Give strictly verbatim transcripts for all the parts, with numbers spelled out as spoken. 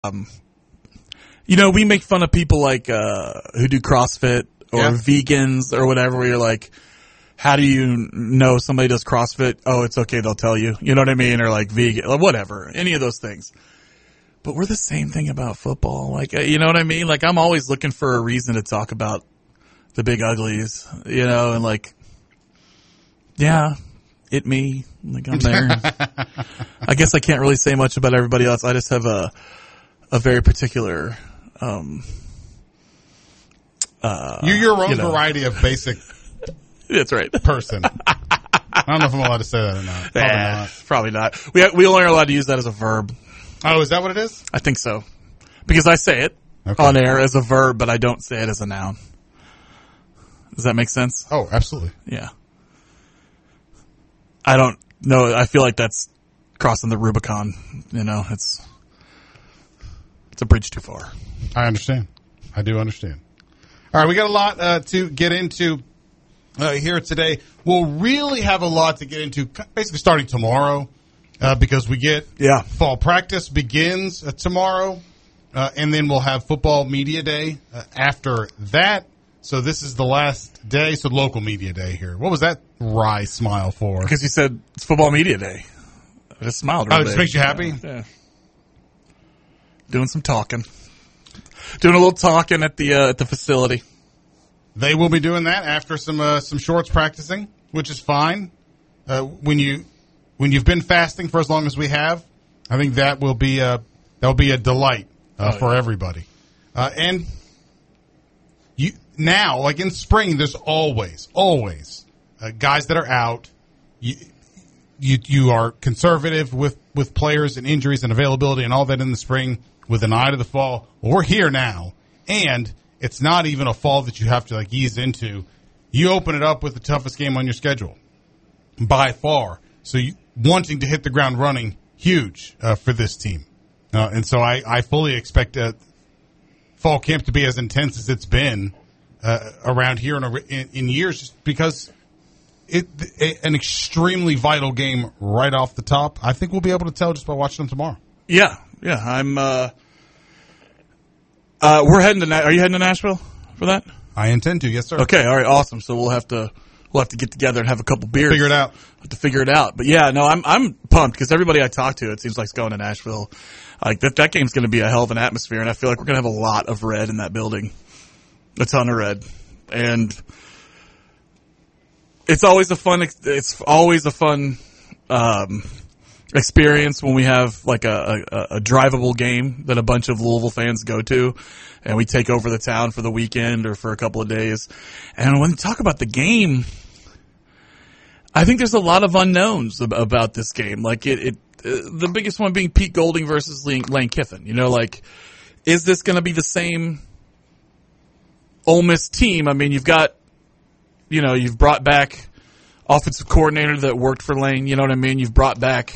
Um, you know, we make fun of people like uh, who do CrossFit or yeah. vegans or whatever, where you're like, how do you know somebody does CrossFit? Oh, it's okay, they'll tell you. You know what I mean? Or like vegan, or whatever, any of those things. But we're the same thing about football. Like, you know what I mean? Like, I'm always looking for a reason to talk about the big uglies, you know, and like, yeah, it me. Like, I'm there. I guess I can't really say much about everybody else. I just have a a very particular um uh You're your own you know. variety of basic That's right. person. I don't know if I'm allowed to say that or not. Probably eh, not. Probably not. We we only are allowed to use that as a verb. Oh, is that what it is? I think so. Because I say it okay. on air as a verb, but I don't say it as a noun. Does that make sense? Oh, absolutely. Yeah. I don't know. I feel like that's crossing the Rubicon. You know, it's it's a bridge too far. I understand. I do understand. All right, we got a lot uh, to get into uh, here today. We'll really have a lot to get into basically starting tomorrow uh, because we get yeah. fall practice begins uh, tomorrow, uh, and then we'll have football media day uh, after that. So this is the last day, so local media day here. What was that wry smile for? Because you said it's football media day. I just smiled. Oh, Real it just big. makes you happy? Yeah. Doing some talking. Doing a little talking at the uh, at the facility. They will be doing that after some uh, some shorts practicing, which is fine. Uh, when you when you've been fasting for as long as we have, I think that will be a that will be a delight uh, oh, for yeah. everybody. Uh, and you now, like in spring, there's always always uh, guys that are out. You you you are conservative with with players and injuries and availability and all that in the spring, with an eye to the fall. Well, we're here now, and it's not even a fall that you have to like ease into. You open it up with the toughest game on your schedule by far. So you, wanting to hit the ground running, huge uh, for this team. Uh, and so I, I fully expect uh, fall camp to be as intense as it's been uh, around here in, a, in, in years, just because it, it an extremely vital game right off the top. I think we'll be able to tell just by watching them tomorrow. Yeah, yeah. I'm. Uh, uh, we're heading to. Na- Are you heading to Nashville for that? I intend to. Yes, sir. Okay. All right. Awesome. So we'll have to. We'll have to get together and have a couple beers. Figure it out. Have to figure it out. But yeah, no, I'm I'm pumped because everybody I talk to, it seems like, is going to Nashville. Like that that game's going to be a hell of an atmosphere, and I feel like we're going to have a lot of red in that building, a ton of red, and it's always a fun. It's always a fun. Um, experience when we have like a, a, a drivable game that a bunch of Louisville fans go to, and we take over the town for the weekend or for a couple of days. And when we talk about the game, I think there's a lot of unknowns ab- about this game. Like it, it uh, the biggest one being Pete Golding versus Lane, Lane Kiffin. You know, like, is this going to be the same Ole Miss team? I mean, you've got, you know, you've brought back offensive coordinator that worked for Lane. You know what I mean? You've brought back.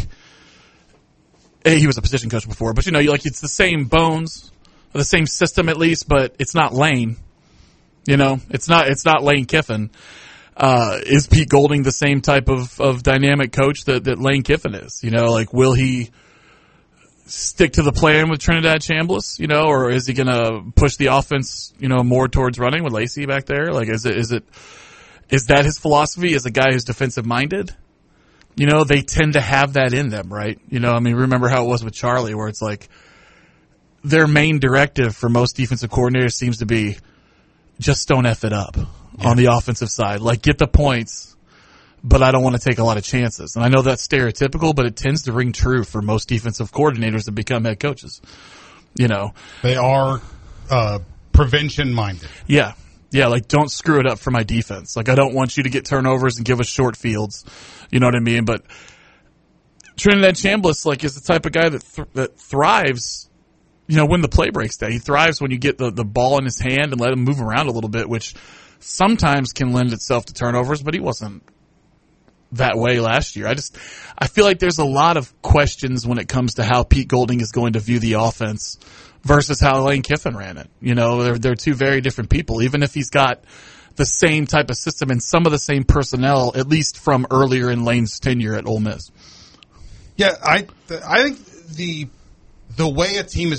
He was a position coach before, but you know, like it's the same bones, the same system at least, but it's not Lane. You know, it's not it's not Lane Kiffin. Uh, is Pete Golding the same type of, of dynamic coach that, that Lane Kiffin is? You know, like will he stick to the plan with Trinidad Chambliss? You know, or is he going to push the offense, you know, more towards running with Lacey back there? Like, is it is it is that his philosophy as a guy who's defensive minded? You know, they tend to have that in them, right? You know, I mean, remember how it was with Charlie, where it's like their main directive for most defensive coordinators seems to be just don't F it up yeah. on the offensive side. Like, get the points, but I don't want to take a lot of chances. And I know that's stereotypical, but it tends to ring true for most defensive coordinators that become head coaches. You know, they are uh, prevention-minded. Yeah. Yeah, like, don't screw it up for my defense. Like, I don't want you to get turnovers and give us short fields. You know what I mean? But Trinidad Chambliss, like, is the type of guy that th- that thrives, you know, when the play breaks down. He thrives when you get the, the ball in his hand and let him move around a little bit, which sometimes can lend itself to turnovers, but he wasn't that way last year. I just, I feel like there's a lot of questions when it comes to how Pete Golding is going to view the offense versus how Lane Kiffin ran it. You know, they're, they're two very different people, even if he's got the same type of system and some of the same personnel, at least from earlier in Lane's tenure at Ole Miss. Yeah, I I think the the way a team is different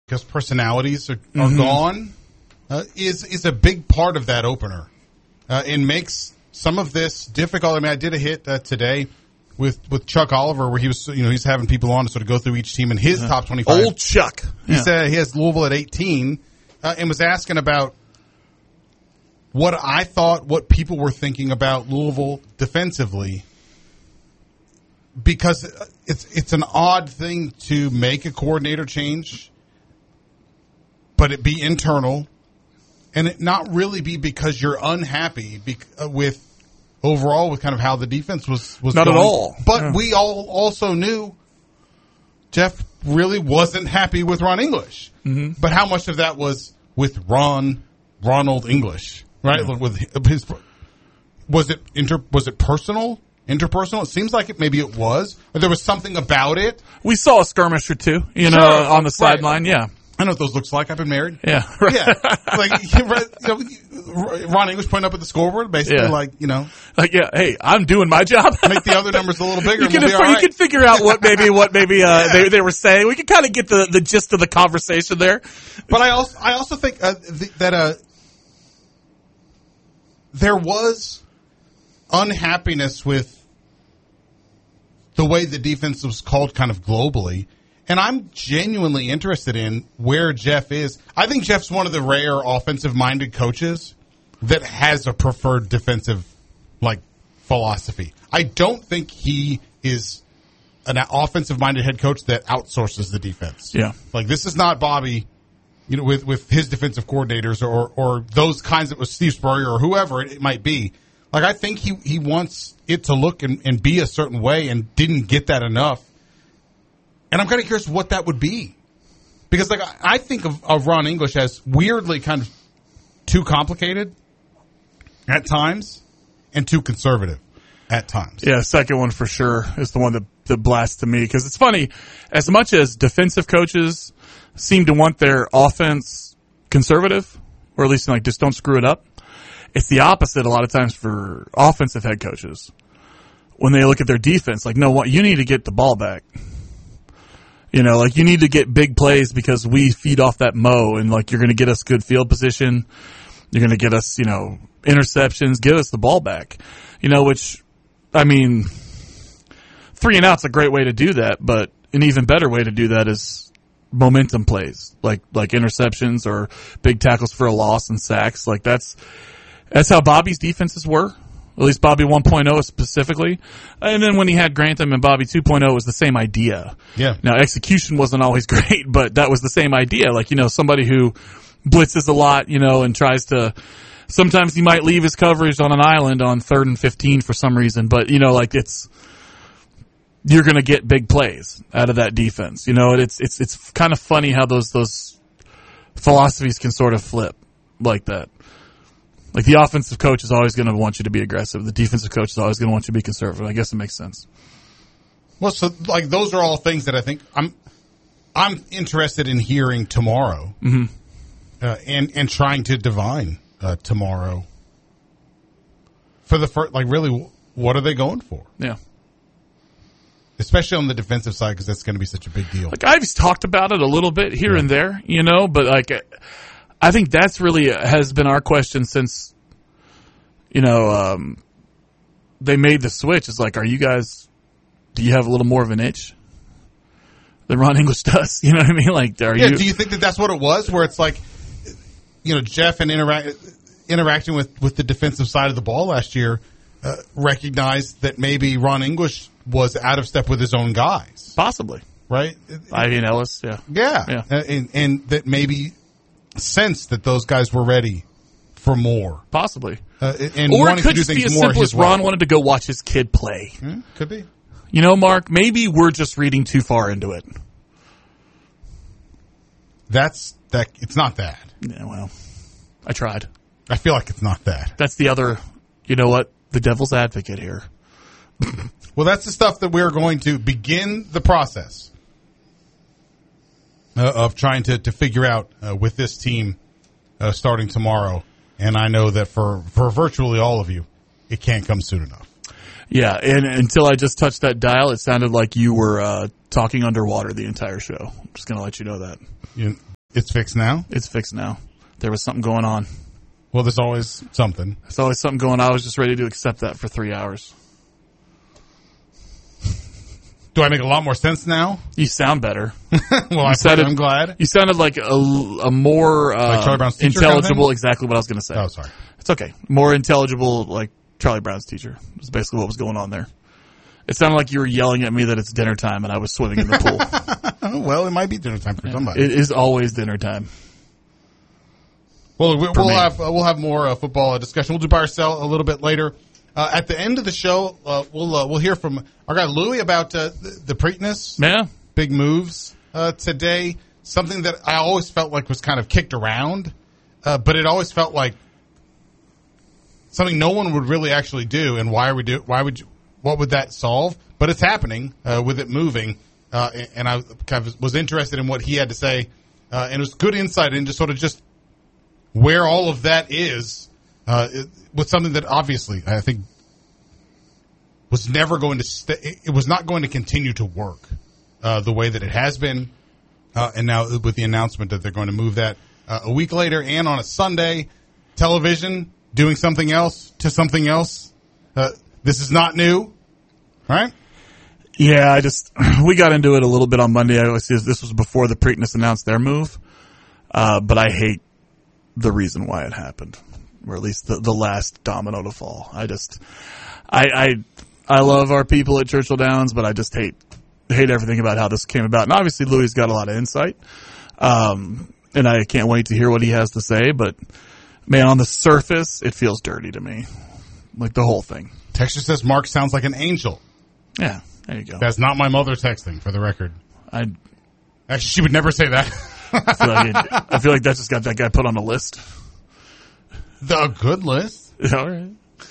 because personalities are, are Mm-hmm. gone, uh, is is a big part of that opener, uh, and makes some of this difficult. I mean, I did a hit uh, today with, with Chuck Oliver where he was, you know, he's having people on to sort of go through each team in his Yeah. top twenty-five. Old Chuck. He Yeah. said he has Louisville at eighteen, uh, and was asking about what I thought, what people were thinking about Louisville defensively, because it's it's an odd thing to make a coordinator change, but it be internal, and it not really be because you're unhappy bec- uh, with overall with kind of how the defense was was Not at going. all. But Yeah. we all also knew Jeff really wasn't happy with Ron English. Mm-hmm. But how much of that was with Ron Ronald English, right? Yeah. With his, was it inter was it personal? Interpersonal? It seems like it. Maybe it was. Or there was something about it. We saw a skirmish or two, you know, Sure. on the Right. sideline. Yeah. I know what those looks like. I've been married. Yeah. Right. Yeah, like you know, Ron English pointing up at the scoreboard, basically Yeah. like you know, Like, yeah, hey, I'm doing my job. make the other numbers a little bigger. You and can, we'll be all you right. can figure out what maybe what maybe uh, Yeah. they they were saying. We can kind of get the, the gist of the conversation there. But I also I also think uh, th- that uh, there was unhappiness with the way the defense was called kind of globally. And I'm genuinely interested in where Jeff is. I think Jeff's one of the rare offensive-minded coaches that has a preferred defensive, like, philosophy. I don't think he is an offensive-minded head coach that outsources the defense. Yeah. Like, this is not Bobby, you know, with, with his defensive coordinators or, or those kinds of, with Steve Spurrier or whoever it, it might be. Like, I think he, he wants it to look and, and be a certain way and didn't get that enough. And I'm kind of curious what that would be. Because, like, I, I think of, of Ron English as weirdly kind of too complicated at times and too conservative at times. Yeah, second one for sure is the one that, that blasts to me. Because it's funny, as much as defensive coaches seem to want their offense conservative, or at least like just don't screw it up, it's the opposite a lot of times for offensive head coaches. When they look at their defense, like, no, what you need to get the ball back. You know, like, you need to get big plays because we feed off that mo, and like, you're going to get us good field position. You're going to get us, you know, interceptions, give us the ball back. You know, which, I mean, three and out's a great way to do that, but an even better way to do that is momentum plays, like like interceptions or big tackles for a loss and sacks. Like, that's that's how Bobby's defenses were. At least Bobby one point oh specifically. And then when he had Grantham and Bobby two point oh, it was the same idea. Yeah. Now, execution wasn't always great, but that was the same idea. Like, you know, somebody who blitzes a lot, you know, and tries to, sometimes he might leave his coverage on an island on third and fifteen for some reason, but, you know, like, it's, you're going to get big plays out of that defense. You know, and it's, it's, it's kind of funny how those, those philosophies can sort of flip like that. Like, the offensive coach is always going to want you to be aggressive. The defensive coach is always going to want you to be conservative. I guess it makes sense. Well, so, like, those are all things that I think I'm I'm interested in hearing tomorrow, Mm-hmm. uh, and and trying to divine uh, tomorrow. For the first, like, really, what are they going for? Yeah. Especially on the defensive side, because that's going to be such a big deal. Like, I've talked about it a little bit here yeah. and there, you know, but, like, I think that's really has been our question since, you know, um, they made the switch. It's like, are you guys, do you have a little more of an itch than Ron English does? You know what I mean? Like, are yeah, you? Do you think that that's what it was, where it's like, you know, Jeff and interact, interacting with, with the defensive side of the ball last year uh, recognized that maybe Ron English was out of step with his own guys? Possibly. Right? Ivy and Ellis, yeah. Yeah. yeah. And, and that maybe sense that those guys were ready for more, possibly, uh, and or wanting it could to do just things be as more simple his as Ron way. wanted to go watch his kid play. Hmm, could be, you know, Mark. Maybe we're just reading too far into it. That's that. It's not that. Yeah, well, I tried. I feel like it's not that. That's the other. You know what? The devil's advocate here. Well, that's the stuff that we're going to begin the process uh, of trying to, to figure out uh, with this team uh, starting tomorrow. And I know that for, for virtually all of you, it can't come soon enough. Yeah, and until I just touched that dial, it sounded like you were uh, talking underwater the entire show. I'm just going to let you know that. You, It's fixed now? It's fixed now. There was something going on. Well, there's always something. There's always something going on. I was just ready to accept that for three hours. Do I make a lot more sense now? You sound better. well, I said I'm glad. You sounded like a, a more uh, like Charlie Brown's teacher intelligible, kind of exactly what I was going to say. Oh, sorry. It's okay. More intelligible, like Charlie Brown's teacher. That's basically what was going on there. It sounded like you were yelling at me that it's dinner time and I was swimming in the pool. Well, it might be dinner time for yeah. somebody. It is always dinner time. Well, we, we'll me. have uh, we'll have more uh, football discussion. We'll do buy or sell a little bit later. Uh, at the end of the show, uh, we'll uh, we'll hear from our guy Louie about uh, the, the Preakness. Yeah, big moves uh, today. Something that I always felt like was kind of kicked around, uh, but it always felt like something no one would really actually do. And why are we do? Why would you, what would that solve? But it's happening uh, with it moving, uh, and I kind of was interested in what he had to say, uh, and it was good insight into sort of just where all of that is. Uh, it, with something that obviously I think was never going to st- it was not going to continue to work uh, the way that it has been, uh, and now with the announcement that they're going to move that uh, a week later and on a Sunday, television doing something else to something else. Uh, this is not new, right? Yeah, I just we got into it a little bit on Monday. I always this was before the Preakness announced their move, uh, but I hate the reason why it happened. Or at least the, the last domino to fall. I just, I, I, I love our people at Churchill Downs, but I just hate, hate everything about how this came about. And obviously Louie's got a lot of insight. Um, and I can't wait to hear what he has to say, but man, on the surface, it feels dirty to me. Like the whole thing. Texture says Mark sounds like an angel. Yeah, there you go. That's not my mother texting, for the record. I, Actually, she would never say that. I feel like it, I feel like that just got that guy put on a list. The good list. All right.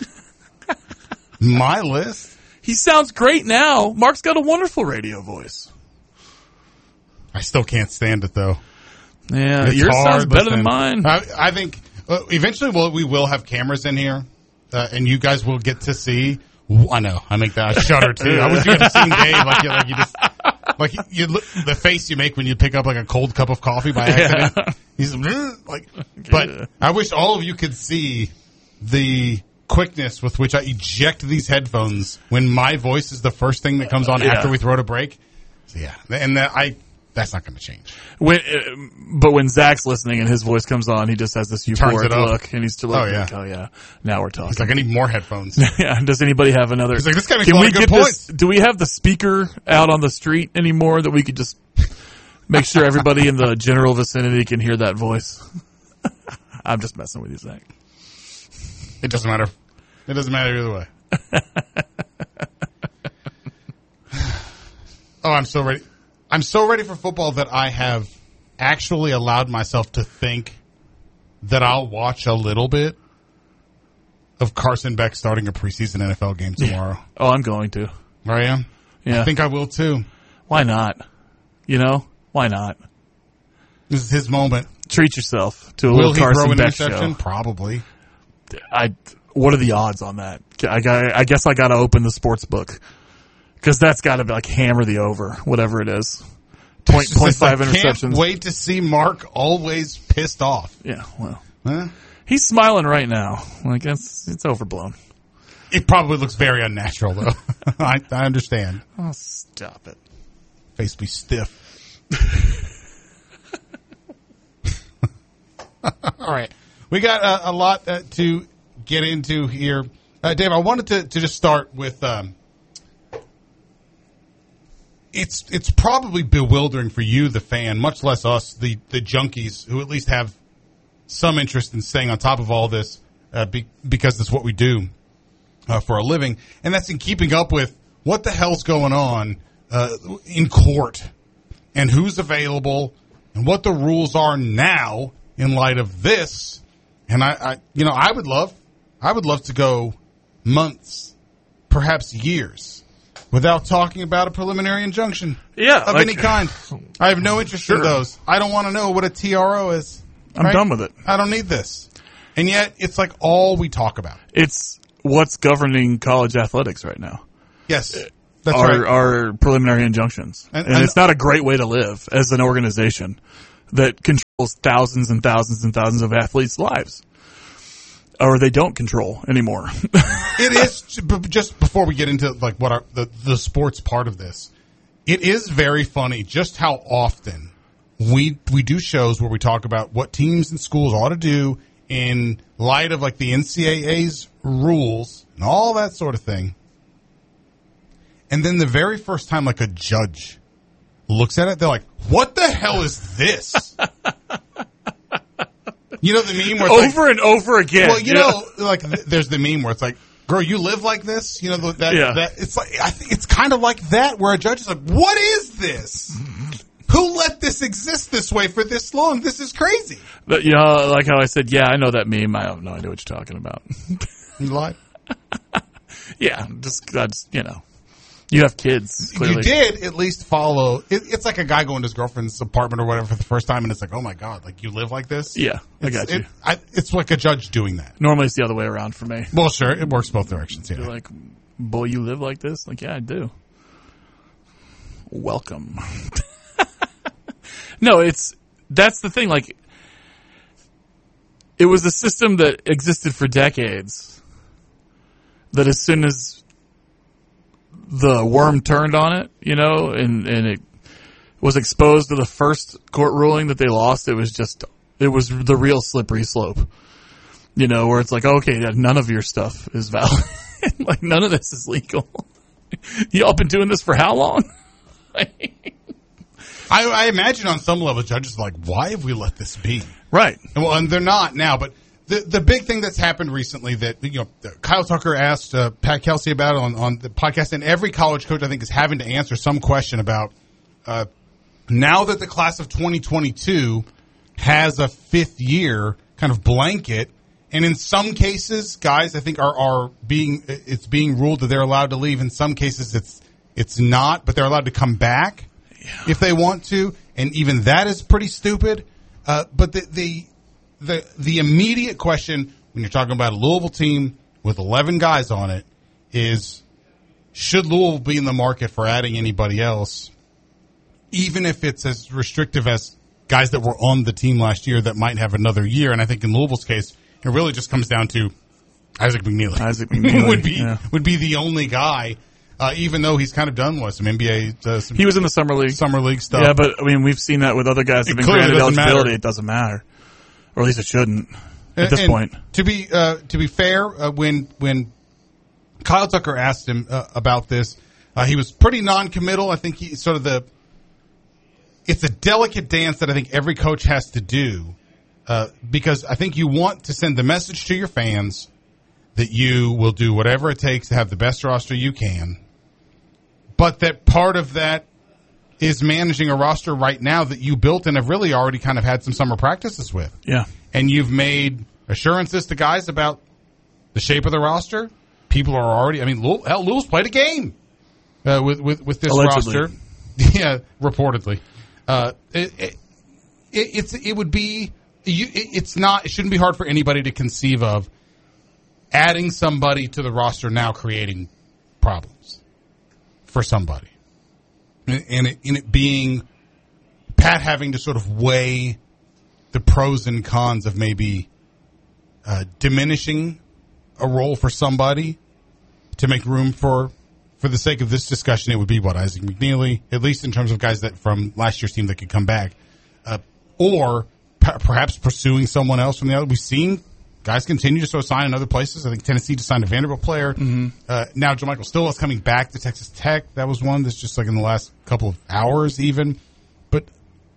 My list. He sounds great now. Mark's got a wonderful radio voice. I still can't stand it, though. Yeah, it's yours sounds better listening. than mine. I, I think uh, eventually we'll, we will have cameras in here, uh, and you guys will get to see. I know. I make that. I shudder, too. I wish you could have seen Dave like you, like you just... Like you, look, the face you make when you pick up like a cold cup of coffee by accident. Yeah. He's like, but I wish all of you could see the quickness with which I eject these headphones when my voice is the first thing that comes on yeah. after we throw to break. So yeah, and that, I that's not going to change. When, uh, but when Zach's listening and his voice comes on, he just has this euphoric look, and he's still like, oh yeah, oh yeah, now we're talking. He's like, I need more headphones. Yeah. Does anybody have another? He's like, this guy makes a lot of good points. This, do we have the speaker out on the street anymore that we could just make sure everybody in the general vicinity can hear that voice? I'm just messing with you, Zach. It doesn't matter. It doesn't matter either way. Oh, I'm so ready. I'm so ready for football that I have actually allowed myself to think that I'll watch a little bit of Carson Beck starting a preseason N F L game tomorrow. Yeah. Oh, I'm going to. I am? Yeah. I think I will too. Why not? You know? Why not? This is his moment. Treat yourself to a will little Carson an Beck show. Probably. I, what are the odds on that? I, got, I guess I got to open the sports book. Because that's got to be like hammer the over, whatever it is. Point, point five I interceptions. Can't wait to see Mark always pissed off. Yeah, well, huh? He's smiling right now. Like it's it's overblown. It probably looks very unnatural, though. I, I understand. Oh, stop it. Face be stiff. All right, we got a, a lot uh, to get into here, uh, Dave. I wanted to to just start with. Um, It's it's probably bewildering for you, the fan, much less us, the, the junkies, who at least have some interest in staying on top of all this uh, be, because that's what we do uh, for a living. And that's in keeping up with what the hell's going on uh, in court and who's available and what the rules are now in light of this. And, I, I you know, I would love, I would love to go months, perhaps years, without talking about a preliminary injunction yeah, of like, any kind. I have no interest sure. in those. I don't want to know what a T R O is. I'm right? done with it. I don't need this. And yet, it's like all we talk about. It's what's governing college athletics right now. Yes, that's our, right. Our preliminary injunctions. And, and, and it's not a great way to live as an organization that controls thousands and thousands and thousands of athletes' lives. Or they don't control anymore. It is, just before we get into like what our, the, the sports part of this, it is very funny just how often we we do shows where we talk about what teams and schools ought to do in light of like the N C double A's rules and all that sort of thing. And then the very first time like a judge looks at it, they're like, what the hell is this? You know the meme where it's over like, and over again. Well, you yeah. know, like there's the meme where it's like, "Girl, you live like this." You know that. Yeah. that it's like I think it's kind of like that, where a judge is like, "What is this? Who let this exist this way for this long? This is crazy." But, you know, like how I said, yeah, I know that meme. I have no idea what you're talking about. You lied. Yeah, just that's you know, you have kids. Clearly. You did at least follow. It, it's like a guy going to his girlfriend's apartment or whatever for the first time, and it's like, oh my god, like you live like this. Yeah, I It's- got you. It, I, it's like a judge doing that. Normally it's the other way around for me. Well, sure, it works both directions. Yeah. You're like, boy, you live like this? Like, yeah, I do. Welcome. No, it's that's the thing. Like, it was a system that existed for decades. That as soon as the worm turned on it, you know, and, and it was exposed to the first court ruling that they lost, it was just, it was the real slippery slope. You know, where it's like, okay, none of your stuff is valid. Like, none of this is legal. Y'all been doing this for how long? I, I imagine on some level, judges are like, why have we let this be? Right. And, well, and they're not now, but the the big thing that's happened recently that, you know, Kyle Tucker asked uh, Pat Kelsey about on, on the podcast, and every college coach, I think, is having to answer some question about uh, now that the class of twenty twenty-two has a fifth year kind of blanket, and in some cases, guys, I think are, are being, it's being ruled that they're allowed to leave. In some cases, it's, it's not, but they're allowed to come back yeah. if they want to. And even that is pretty stupid. Uh, but the, the, the, the immediate question when you're talking about a Louisville team with eleven guys on it is, should Louisville be in the market for adding anybody else, even if it's as restrictive as guys that were on the team last year that might have another year? And I think in Louisville's case, it really just comes down to Isaac McNeely. Isaac McNeely would be yeah. would be the only guy, uh, even though he's kind of done with some N B A. Uh, some he was in the summer league, summer league stuff. Yeah, but I mean, we've seen that with other guys that have been granted eligibility. Matter. It doesn't matter, or at least it shouldn't at and, this and point. To be uh, to be fair, uh, when when Kyle Tucker asked him uh, about this, uh, he was pretty non-committal. I think he sort of the. It's a delicate dance that I think every coach has to do. Uh, because I think you want to send the message to your fans that you will do whatever it takes to have the best roster you can, but that part of that is managing a roster right now that you built and have really already kind of had some summer practices with. Yeah. And you've made assurances to guys about the shape of the roster. People are already, I mean, Louis, hell, Louis played a game uh, with, with, with this Allegedly. roster. Yeah, reportedly. Uh, it, it, it's, it would be, You, it's not. It shouldn't be hard for anybody to conceive of adding somebody to the roster now, creating problems for somebody, and, and, it, and it being Pat having to sort of weigh the pros and cons of maybe uh, diminishing a role for somebody to make room for. For the sake of this discussion, it would be what Isaac McNeely, at least in terms of guys that from last year's team that could come back, uh, or. Perhaps pursuing someone else from the other. We've seen guys continue to sort of sign in other places. I think Tennessee just signed a Vanderbilt player. Mm-hmm. Uh, now JaMychal Stillwell's coming back to Texas Tech. That was one that's just like in the last couple of hours even. But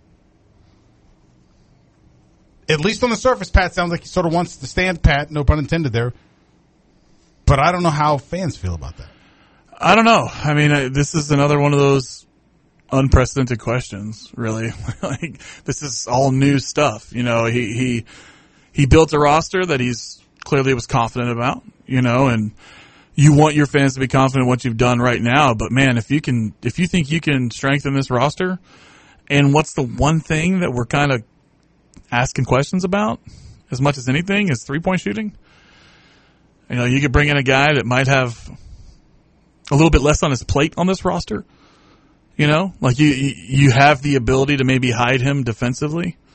at least on the surface, Pat sounds like he sort of wants to stand pat, no pun intended there. But I don't know how fans feel about that. I don't know. I mean, I, this is another one of those unprecedented questions, really. Like, this is all new stuff. You know, he, he, he built a roster that he's clearly was confident about, you know, and you want your fans to be confident in what you've done right now. But man, if you can, if you think you can strengthen this roster, and what's the one thing that we're kind of asking questions about as much as anything is three point shooting. You know, you could bring in a guy that might have a little bit less on his plate on this roster. You know, like you, you have the ability to maybe hide him defensively.